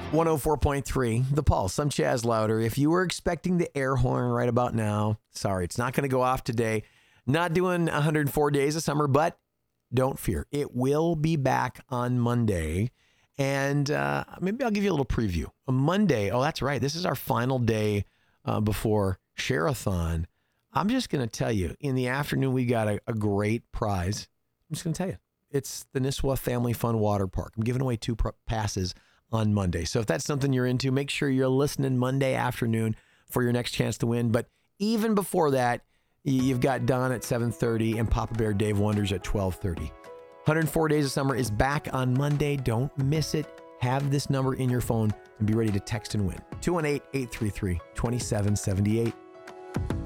104.3, The Pulse. I'm Chaz Louder. If you were expecting the air horn right about now, sorry, it's not going to go off today. Not doing 104 days of summer, but don't fear. It will be back on Monday. And maybe I'll give you a little preview. On Monday, oh, that's right. This is our final day before Share-a-thon. I'm just going to tell you, in the afternoon, we got a great prize. I'm just going to tell you. It's the Nisswa Family Fun Water Park. I'm giving away 2 passes on Monday. So if that's something you're into, make sure you're listening Monday afternoon for your next chance to win. But even before that, you've got Don at 7:30 and Papa Bear Dave Wonders at 12:30. 104 Days of Summer is back on Monday. Don't miss it. Have this number in your phone and be ready to text and win. 218-833-2778.